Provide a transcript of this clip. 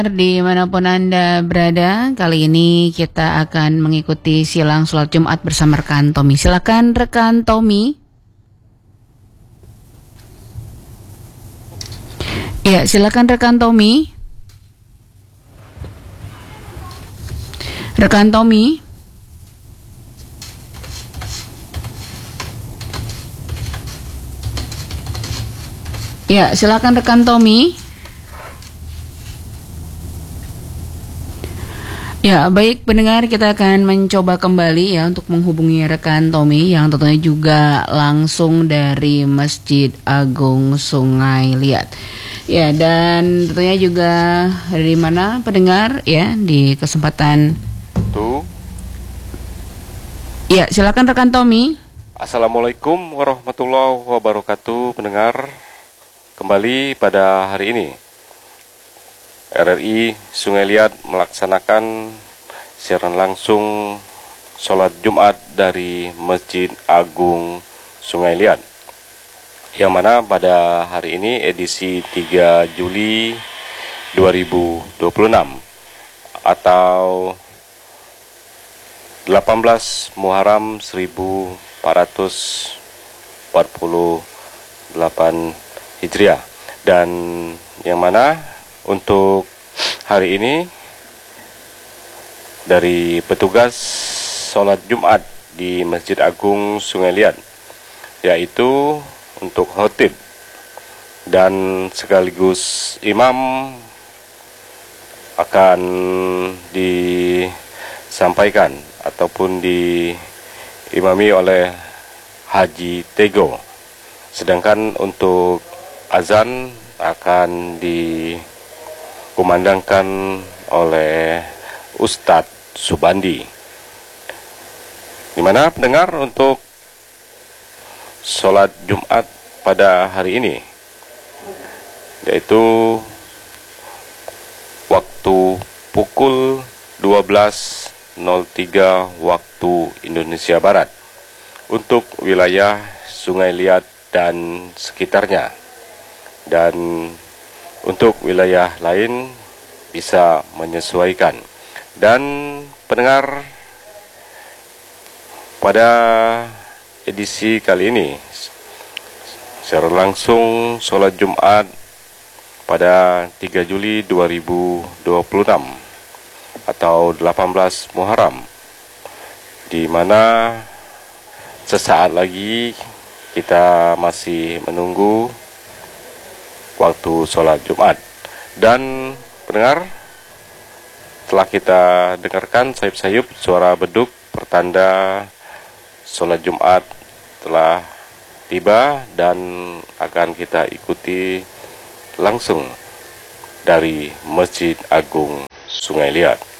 Dimanapun Anda berada, kali ini kita akan mengikuti silang sholat Jumat bersama rekan Tommy. Silakan rekan Tommy. Ya, silakan rekan Tommy. Rekan Tommy. Ya, silakan rekan Tommy. Ya, baik pendengar, kita akan mencoba kembali ya untuk menghubungi rekan Tommy yang tentunya juga langsung dari Masjid Agung Sungai Liat. Ya, dan tentunya juga dari mana pendengar ya di kesempatan Tuh. Ya, silakan rekan Tommy. Assalamualaikum warahmatullahi wabarakatuh, pendengar. Kembali pada hari ini RRI Sungai Liat melaksanakan siaran langsung sholat Jumat dari Masjid Agung Sungai Liat, yang mana pada hari ini edisi 3 Juli 2026 atau 18 Muharram 1448 Hijriah, dan yang mana untuk hari ini dari petugas sholat Jumat di Masjid Agung Sungai Liat, yaitu untuk khotib dan sekaligus imam akan disampaikan ataupun diimami oleh Haji Tego, sedangkan untuk azan akan dikumandangkan oleh Ustadz Subandi. Dimana pendengar untuk sholat Jumat pada hari ini, yaitu waktu pukul 12.03 waktu Indonesia Barat untuk wilayah Sungai Liat dan sekitarnya, dan untuk wilayah lain bisa menyesuaikan. Dan pendengar, pada edisi kali ini secara langsung sholat Jumat pada 3 Juli 2026 atau 18 Muharram, di mana sesaat lagi kita masih menunggu waktu sholat Jumat. Dan pendengar, telah kita dengarkan sayup-sayup suara beduk pertanda sholat Jumat telah tiba, dan akan kita ikuti langsung dari Masjid Agung Sungai Liat.